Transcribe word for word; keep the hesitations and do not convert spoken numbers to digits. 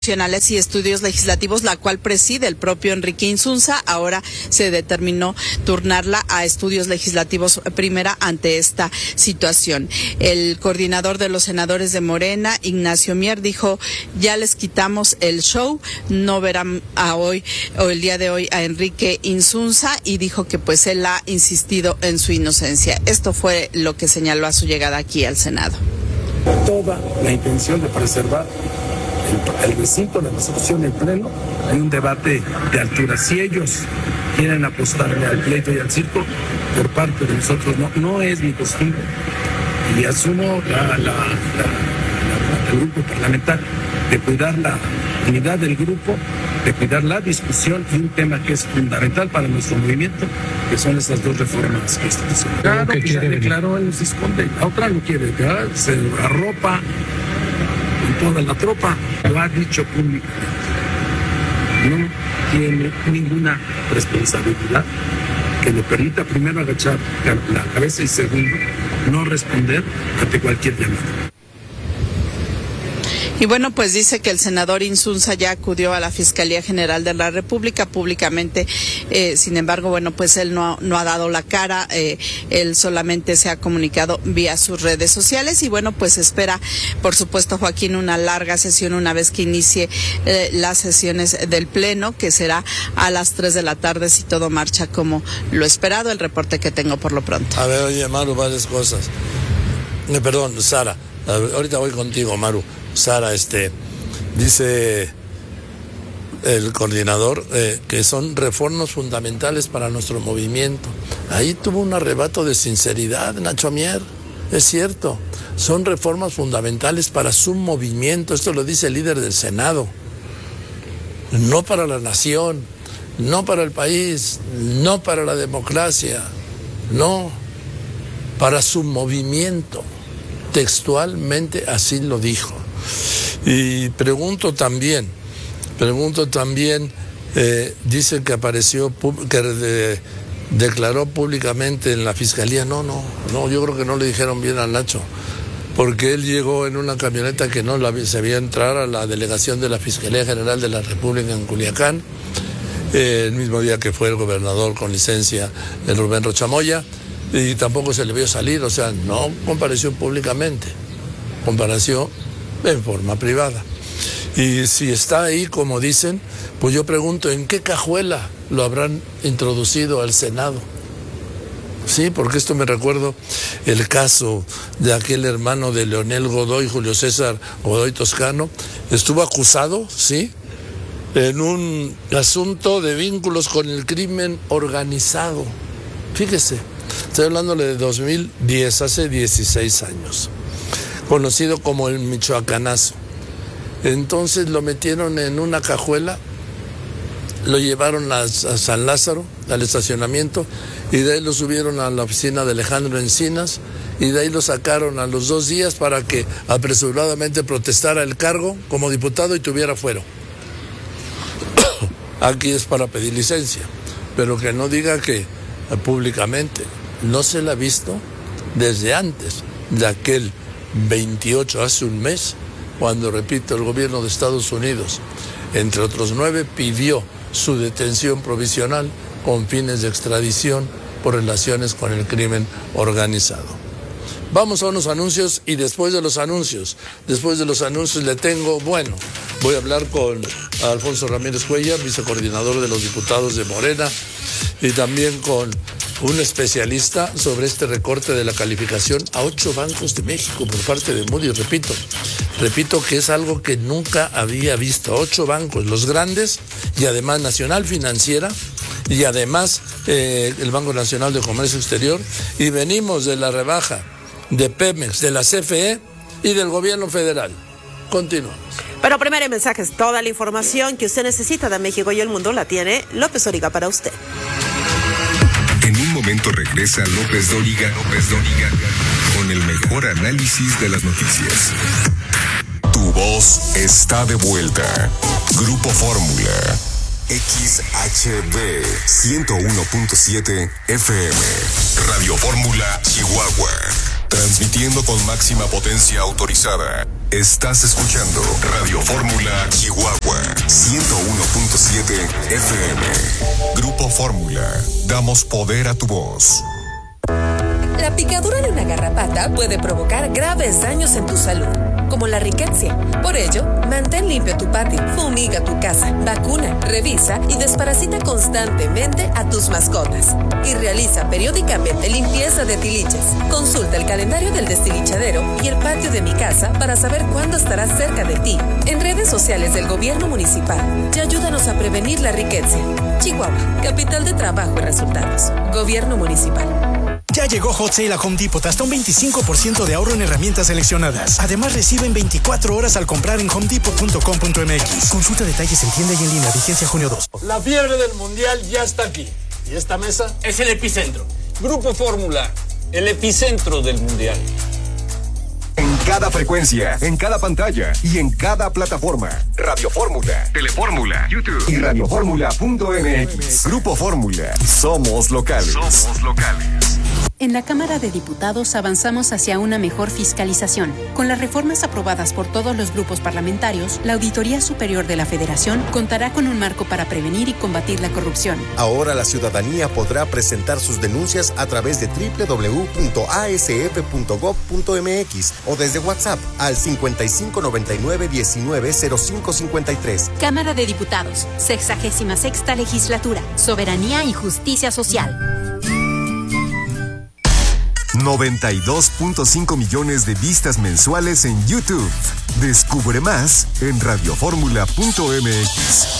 Nacionales y Estudios Legislativos, la cual preside el propio Enrique Insunza. Ahora se determinó turnarla a Estudios Legislativos Primera ante esta situación. El coordinador de los senadores de Morena, Ignacio Mier, dijo: ya les quitamos el show, no verán a hoy o el día de hoy a Enrique Insunza, y dijo que pues él ha insistido en su inocencia. Esto fue lo que señaló a su llegada aquí al Senado. Toda la intención de preservar el recinto, la discusión en pleno. Hay un debate de altura. Si ellos quieren apostarle al pleito y al circo, por parte de nosotros no, no es mi costumbre. Y asumo la, la, la, la, la, el grupo parlamentario de cuidar la unidad del grupo, de cuidar la discusión y un tema que es fundamental para nuestro movimiento, que son estas dos reformas constitucionales. Claro que ya declaró, él se esconde. La otra no quiere declarar, se arropa toda la tropa, lo ha dicho públicamente. No tiene ninguna responsabilidad que le permita, primero, agachar la cabeza y, segundo, no responder ante cualquier llamada. Y bueno, pues dice que el senador Insunza ya acudió a la Fiscalía General de la República públicamente. Eh, sin embargo, bueno, pues él no, no ha dado la cara. Eh, él solamente se ha comunicado vía sus redes sociales. Y bueno, pues espera, por supuesto, Joaquín, una larga sesión una vez que inicie eh, las sesiones del Pleno, que será a las tres de la tarde si todo marcha como lo esperado. El reporte que tengo por lo pronto. A ver, oye, Maru, varias cosas. Eh, perdón, Sara. Ver, ahorita voy contigo, Maru. Sara, este, dice el coordinador eh, que son reformas fundamentales para nuestro movimiento. Ahí tuvo un arrebato de sinceridad, Nacho Mier. Es cierto, son reformas fundamentales para su movimiento. Esto lo dice el líder del Senado. No para la nación, no para el país, no para la democracia, no, para su movimiento. Textualmente así lo dijo. Y pregunto también, pregunto también, eh, dice que apareció, que de, declaró públicamente en la fiscalía. No, no, no, yo creo que no le dijeron bien a Nacho, porque él llegó en una camioneta que no la, se veía entrar a la delegación de la Fiscalía General de la República en Culiacán, eh, el mismo día que fue el gobernador con licencia, el Rubén Rocha Moya, y tampoco se le vio salir, o sea, no compareció públicamente, compareció en forma privada. Y si está ahí, como dicen, pues yo pregunto, ¿en qué cajuela lo habrán introducido al Senado? Sí, porque esto me recuerdo el caso de aquel hermano de Leonel Godoy, Julio César Godoy Toscano, estuvo acusado, sí, en un asunto de vínculos con el crimen organizado. Fíjese, estoy hablándole de dos mil diez, hace dieciséis años. Conocido como el Michoacanazo. Entonces lo metieron en una cajuela, lo llevaron a, a San Lázaro, al estacionamiento, y de ahí lo subieron a la oficina de Alejandro Encinas, y de ahí lo sacaron a los dos días para que apresuradamente protestara el cargo como diputado y tuviera fuero. Aquí es para pedir licencia, pero que no diga que públicamente no se la ha visto desde antes de aquel veintiocho, hace un mes, cuando, repito, el gobierno de Estados Unidos, entre otros nueve, pidió su detención provisional con fines de extradición por relaciones con el crimen organizado. Vamos a unos anuncios y después de los anuncios, después de los anuncios le tengo, bueno, voy a hablar con Alfonso Ramírez Cuellar, vicecoordinador de los diputados de Morena, y también con un especialista sobre este recorte de la calificación a ocho bancos de México por parte de Moody's. Repito, repito que es algo que nunca había visto. Ocho bancos, los grandes, y además Nacional Financiera, y además eh, el Banco Nacional de Comercio Exterior, y venimos de la rebaja de Pemex, de la C F E y del gobierno federal. Continuamos. Pero primero en mensajes, toda la información que usted necesita de México y el mundo la tiene López Dóriga para usted. En un momento regresa López Dóriga, López Dóriga, con el mejor análisis de las noticias. Tu voz está de vuelta. Grupo Fórmula. X H B ciento uno punto siete F M. Radio Fórmula, Chihuahua. Transmitiendo con máxima potencia autorizada. Estás escuchando Radio Fórmula Chihuahua ciento uno punto siete F M. Grupo Fórmula. Damos poder a tu voz. La picadura de una garrapata puede provocar graves daños en tu salud, como la riqueza. Por ello, mantén limpio tu patio, fumiga tu casa, vacuna, revisa y desparasita constantemente a tus mascotas. Y realiza periódicamente limpieza de tiliches. Consulta el calendario del destilichadero y el patio de mi casa para saber cuándo estará cerca de ti. En redes sociales del gobierno municipal y ayúdanos a prevenir la riqueza. Chihuahua, capital de trabajo y resultados. Gobierno municipal. Ya llegó Hot Sale a Home Depot, hasta un veinticinco por ciento de ahorro en herramientas seleccionadas. Además, reciben veinticuatro horas al comprar en home depot punto com punto m x. Consulta detalles en tienda y en línea, vigencia junio dos. La fiebre del mundial ya está aquí. Y esta mesa es el epicentro. Grupo Fórmula, el epicentro del mundial. En cada frecuencia, en cada pantalla y en cada plataforma. Radio Fórmula, Telefórmula, YouTube y radio fórmula punto m x. Grupo Fórmula. Somos locales. Somos locales. En la Cámara de Diputados avanzamos hacia una mejor fiscalización. Con las reformas aprobadas por todos los grupos parlamentarios, la Auditoría Superior de la Federación contará con un marco para prevenir y combatir la corrupción. Ahora la ciudadanía podrá presentar sus denuncias a través de doble u doble u doble u punto a s f punto gob punto m x o desde WhatsApp al cincuenta y cinco noventa y nueve diecinueve cero cinco cincuenta y tres. Cámara de Diputados, sexagésima sexta legislatura, soberanía y justicia social. noventa y dos punto cinco millones de vistas mensuales en YouTube. Descubre más en radio fórmula punto m x.